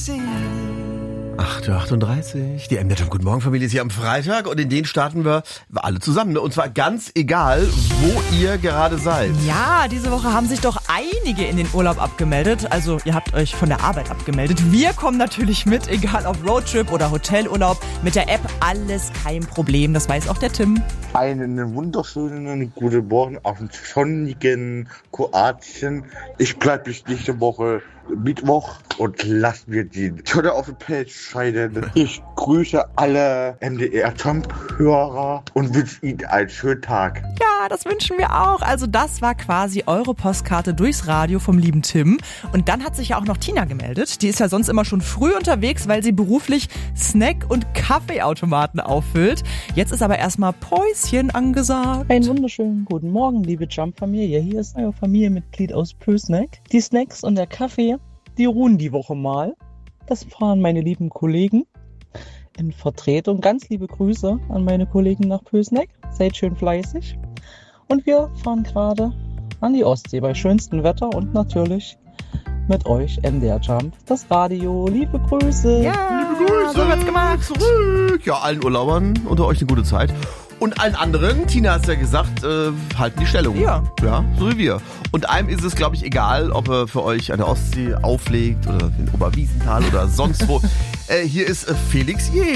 8:38 Die MDR Guten Morgen Familie ist hier am Freitag und in den starten wir alle zusammen. Und zwar ganz egal, wo ihr gerade seid. Ja, diese Woche haben sich doch einige in den Urlaub abgemeldet. Also ihr habt euch von der Arbeit abgemeldet. Wir kommen natürlich mit, egal ob Roadtrip oder Hotelurlaub. Mit der App alles kein Problem, das weiß auch der Tim. Einen wunderschönen guten Morgen auf dem sonnigen Kroatien. Ich bleibe bis nächste Woche Mittwoch und lasst mir die Tonne auf den Pelz scheiden. Ich grüße alle MDR-Jump-Hörer und wünsche Ihnen einen schönen Tag. Ja, das wünschen wir auch. Also das war quasi eure Postkarte durchs Radio vom lieben Tim. Und dann hat sich ja auch noch Tina gemeldet. Die ist ja sonst immer schon früh unterwegs, weil sie beruflich Snack- und Kaffeeautomaten auffüllt. Jetzt ist aber erstmal Päuschen angesagt. Einen wunderschönen guten Morgen, liebe Jump-Familie. Hier ist euer Familienmitglied aus Pösneck. Die Snacks und der Kaffee, die ruhen die Woche mal. Das fahren meine lieben Kollegen in Vertretung. Ganz liebe Grüße an meine Kollegen nach Pösneck. Seid schön fleißig. Und wir fahren gerade an die Ostsee bei schönstem Wetter und natürlich mit euch MDR Jump, das Radio. Liebe Grüße. Ja, Liebe Grüße, so wird's gemacht. Zurück. Ja, allen Urlaubern unter euch eine gute Zeit. Und allen anderen, Tina hat's ja gesagt, halten die Stellung. Ja. Ja, so wie wir. Und einem ist es, glaube ich, egal, ob er für euch an der Ostsee auflegt oder in Oberwiesenthal oder sonst wo. Hier ist Felix Jähn.